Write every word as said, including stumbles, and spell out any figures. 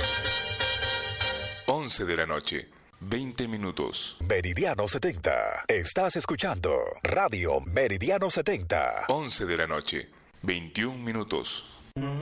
once de la noche, veinte minutos. Meridiano setenta. Estás escuchando Radio Meridiano setenta. once de la noche, veintiún minutos.